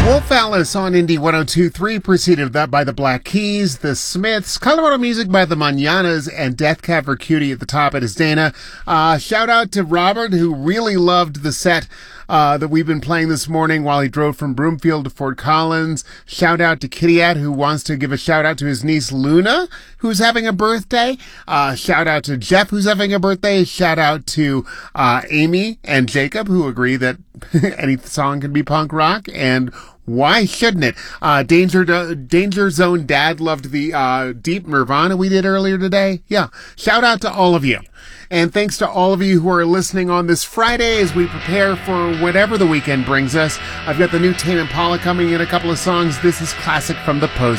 Wolf Alice on Indie 102.3, preceded that by the Black Keys, the Smiths, Colorado music by the Mananas, and Death Cab for Cutie at the top. It is Dana. Shout out to Robert, who really loved the set that we've been playing this morning while he drove from Broomfield to Fort Collins. Shout out to Kittyat, who wants to give a shout out to his niece Luna, who's having a birthday. Shout out to Jeff, who's having a birthday. Shout out to Amy and Jacob, who agree that any song can be punk rock, and why shouldn't it? Danger Zone Dad loved the Deep Nirvana we did earlier today. Yeah. Shout out to all of you. And thanks to all of you who are listening on this Friday as we prepare for whatever the weekend brings us. I've got the new Tame Impala coming in a couple of songs. This is classic from the Pose.